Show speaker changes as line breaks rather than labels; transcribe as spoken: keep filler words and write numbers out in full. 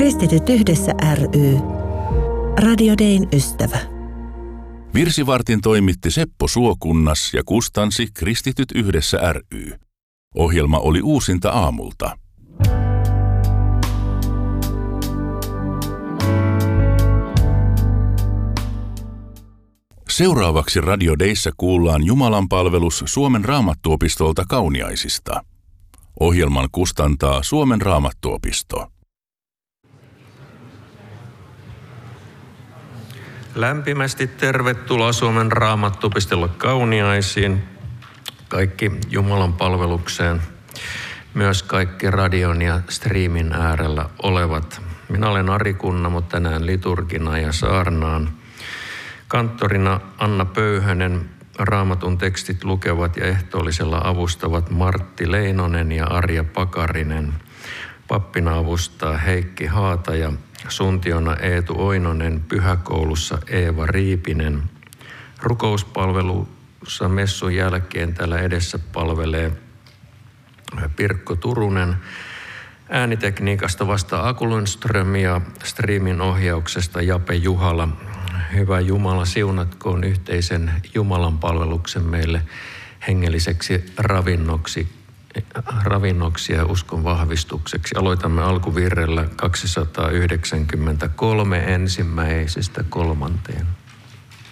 Kristityt yhdessä ry. Radio Dayn ystävä.
Virsivartin toimitti Seppo Suokunnas ja kustansi Kristityt yhdessä ry. Ohjelma oli uusinta aamulta. Seuraavaksi Radio Dayssä kuullaan Jumalanpalvelus Suomen Raamattuopistolta Kauniaisista. Ohjelman kustantaa Suomen Raamattuopisto.
Lämpimästi tervetuloa Suomen Raamattuopistolle Kauniaisiin, kaikki Jumalan palvelukseen, myös kaikki radion ja striimin äärellä olevat. Minä olen Ari Kunnamo, tänään liturgina ja saarnaan. Kanttorina Anna Pöyhönen, Raamatun tekstit lukevat ja ehtoollisella avustavat Martti Leinonen ja Arja Pakarinen. Pappina avustaa Heikki Haata ja suntiona Eetu Oinonen, pyhäkoulussa Eeva Riipinen. Rukouspalvelussa messun jälkeen täällä edessä palvelee Pirkko Turunen. Äänitekniikasta vastaa Aku Lundström ja striimin ohjauksesta Jape Juhala. Hyvä Jumala, siunatkoon yhteisen Jumalan palveluksen meille hengelliseksi ravinnoksi, ravinnoksi ja uskon vahvistukseksi. Aloitamme alkuvirrellä kaksisataayhdeksänkymmentäkolme ensimmäisestä kolmanteen.